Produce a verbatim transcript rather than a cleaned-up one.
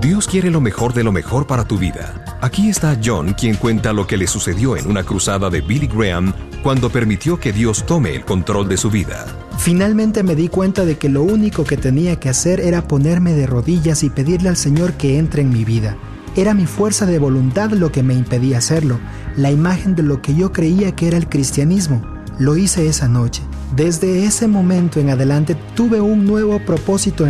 Dios quiere lo mejor de lo mejor para tu vida. Aquí está John, quien cuenta lo que le sucedió en una cruzada de Billy Graham cuando permitió que Dios tome el control de su vida. Finalmente me di cuenta de que lo único que tenía que hacer era ponerme de rodillas y pedirle al Señor que entre en mi vida. Era mi fuerza de voluntad lo que me impedía hacerlo, la imagen de lo que yo creía que era el cristianismo. Lo hice esa noche. Desde ese momento en adelante tuve un nuevo propósito en